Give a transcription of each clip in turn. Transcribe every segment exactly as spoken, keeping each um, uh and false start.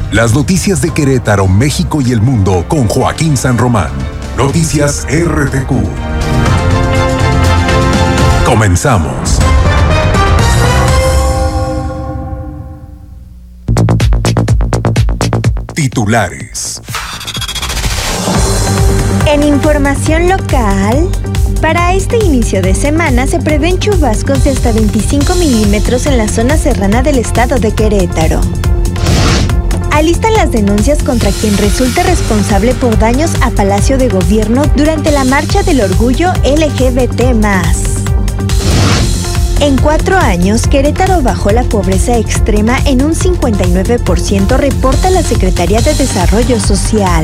Las noticias de Querétaro, México y el mundo con Joaquín San Román. Noticias R T Q. Comenzamos. Titulares. En información local, para este inicio de semana se prevén chubascos de hasta veinticinco milímetros en la zona serrana del estado de Querétaro. Alistan las denuncias contra quien resulte responsable por daños a Palacio de Gobierno durante la Marcha del Orgullo L G B T más. En cuatro años, Querétaro bajó la pobreza extrema en un cincuenta y nueve por ciento, reporta la Secretaría de Desarrollo Social.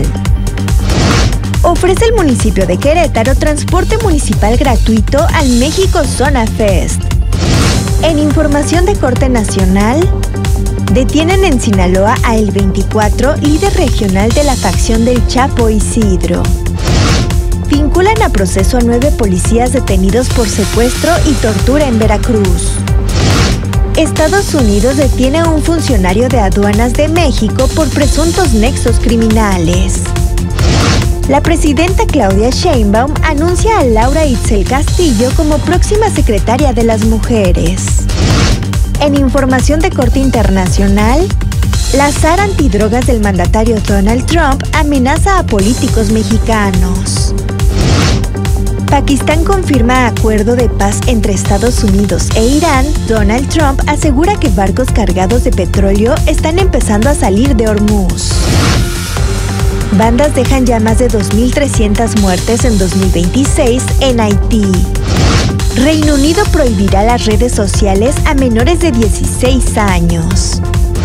Ofrece el municipio de Querétaro transporte municipal gratuito al México Zona Fest. En información de corte nacional, detienen en Sinaloa a El veinticuatro, líder regional de la facción del Chapo Isidro. Vinculan a proceso a nueve policías detenidos por secuestro y tortura en Veracruz. Estados Unidos detiene a un funcionario de aduanas de México por presuntos nexos criminales. La presidenta Claudia Sheinbaum anuncia a Laura Itzel Castillo como próxima secretaria de las Mujeres. En información de corte internacional, la Z A R antidrogas del mandatario Donald Trump amenaza a políticos mexicanos. Pakistán confirma acuerdo de paz entre Estados Unidos e Irán. Donald Trump asegura que barcos cargados de petróleo están empezando a salir de Hormuz. Bandas dejan ya más de dos mil trescientas muertes en dos mil veintiséis en Haití. Reino Unido prohibirá las redes sociales a menores de dieciséis años.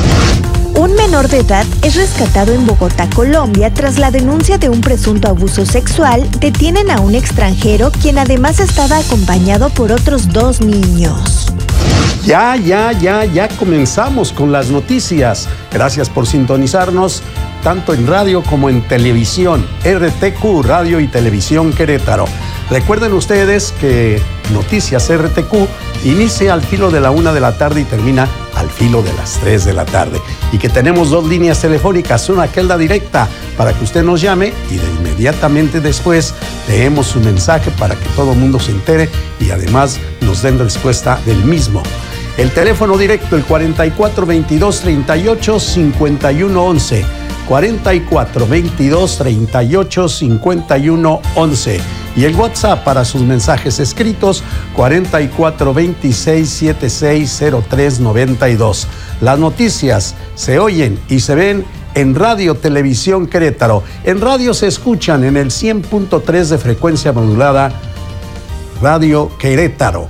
Un menor de edad es rescatado en Bogotá, Colombia, tras la denuncia de un presunto abuso sexual. Detienen a un extranjero, quien además estaba acompañado por otros dos niños. Ya, ya, ya, ya comenzamos con las noticias. Gracias por sintonizarnos, tanto en radio como en televisión. R T Q, Radio y Televisión Querétaro. Recuerden ustedes que Noticias R T Q inicia al filo de la una de la tarde y termina al filo de las tres de la tarde. Y que tenemos dos líneas telefónicas, una que es la directa para que usted nos llame y de inmediatamente después leemos su mensaje para que todo el mundo se entere y además nos den respuesta del mismo. El teléfono directo, el cuarenta y cuatro veintidós treinta y ocho cincuenta y uno once. cuarenta y cuatro veintidós treinta y ocho cincuenta y uno once. Y el WhatsApp para sus mensajes escritos, cuarenta y cuatro veintiséis setenta y seis cero tres noventa y dos. Las noticias se oyen y se ven en Radio Televisión Querétaro. En radio se escuchan en el cien punto tres de frecuencia modulada, Radio Querétaro,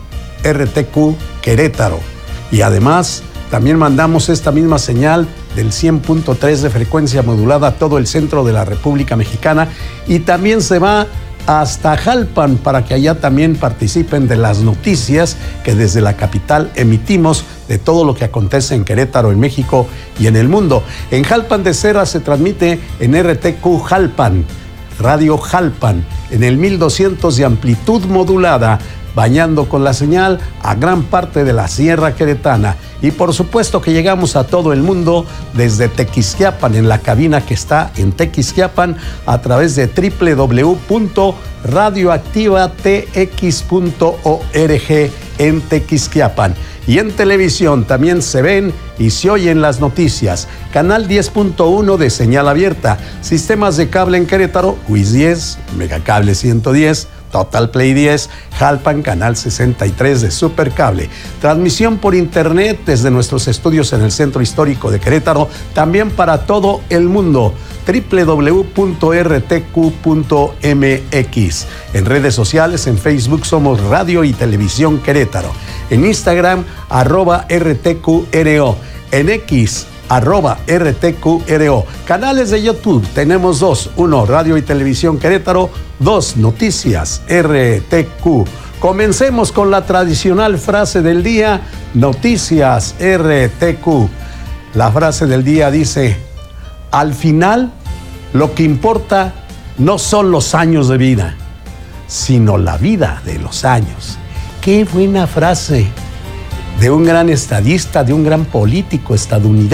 R T Q Querétaro. Y además también mandamos esta misma señal del cien punto tres de frecuencia modulada a todo el centro de la República Mexicana, y también se va hasta Jalpan para que allá también participen de las noticias que desde la capital emitimos de todo lo que acontece en Querétaro, en México y en el mundo. En Jalpan de Cera se transmite en R T Q Jalpan, Radio Jalpan, en el mil doscientos de amplitud modulada, bañando con la señal a gran parte de la Sierra Queretana. Y por supuesto que llegamos a todo el mundo desde Tequisquiapan, en la cabina que está en Tequisquiapan, a través de doble u doble u doble u punto radioactiva t x punto org en Tequisquiapan. Y en televisión también se ven y se oyen las noticias. Canal diez punto uno de señal abierta, sistemas de cable en Querétaro, U I S diez, Megacable ciento diez, Total Play diez, Jalpan, Canal sesenta y tres de Supercable. Transmisión por internet desde nuestros estudios en el Centro Histórico de Querétaro, también para todo el mundo. doble u doble u doble u punto r t q punto m x. En redes sociales, en Facebook somos Radio y Televisión Querétaro. En Instagram, arroba R T Q R O. En X, arroba R T Q R O. Canales de YouTube, tenemos dos. Uno, Radio y Televisión Querétaro. Dos, Noticias R T Q. Comencemos con la tradicional frase del día, Noticias R T Q. La frase del día dice: al final, lo que importa no son los años de vida, sino la vida de los años. Qué buena frase de un gran estadista, de un gran político estadounidense.